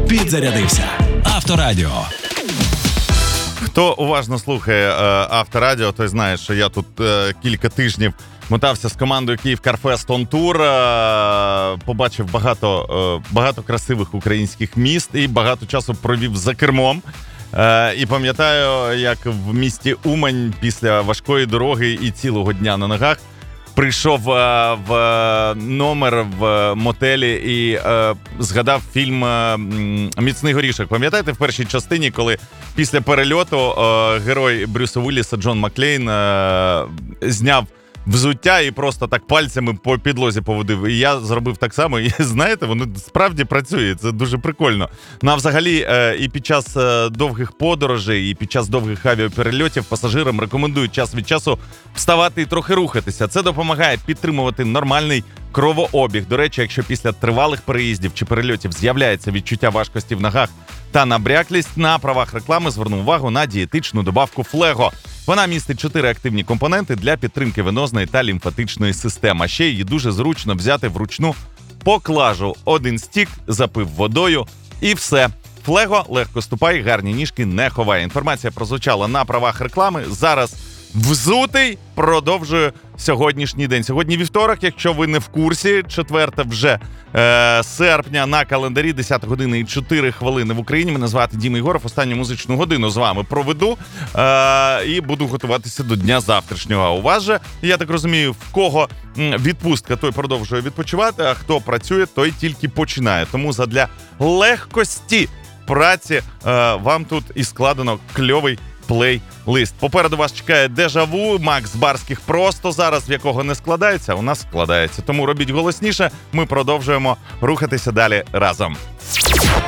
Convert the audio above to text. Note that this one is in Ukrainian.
Підзарядився. Авторадіо. Хто уважно слухає Авторадіо, той знає, що я тут кілька тижнів мотався з командою Київ Карфест Он Тур, побачив багато красивих українських міст і багато часу провів за кермом. І пам'ятаю, як в місті Умань після важкої дороги і цілого дня на ногах прийшов в номер в мотелі і згадав фільм «Міцний горішок». Пам'ятаєте, в першій частині, коли після перельоту герой Брюса Уілліса Джон Маклейн зняв взуття і просто так пальцями по підлозі поводив. І я зробив так само. І знаєте, воно справді працює. Це дуже прикольно. Ну а взагалі і під час довгих подорожей, і під час довгих авіаперельотів пасажирам рекомендують час від часу вставати і трохи рухатися. Це допомагає підтримувати нормальний кровообіг. До речі, якщо після тривалих переїздів чи перельотів з'являється відчуття важкості в ногах та набряклість, на правах реклами зверну увагу на дієтичну добавку Флего. Вона містить 4 активні компоненти для підтримки венозної та лімфатичної системи. А ще її дуже зручно взяти вручну поклажу. Один стік, запив водою і все. Флего легко ступає, гарні ніжки не ховає. Інформація прозвучала на правах реклами. Зараз взутий продовжує сьогоднішній день. Сьогодні вівторок, якщо ви не в курсі, 4 вже серпня на календарі, 10 години і 4 хвилини в Україні. Мене звати Діма Єгоров. Останню музичну годину з вами проведу і буду готуватися до дня завтрашнього. А у вас же, я так розумію, в кого відпустка, той продовжує відпочивати, а хто працює, той тільки починає. Тому задля легкості праці вам тут і складено кльовий плейлист. Попереду вас чекає Дежаву, Макс Барських просто зараз, в якого не складається, у нас складається. Тому робіть голосніше, ми продовжуємо рухатися далі разом.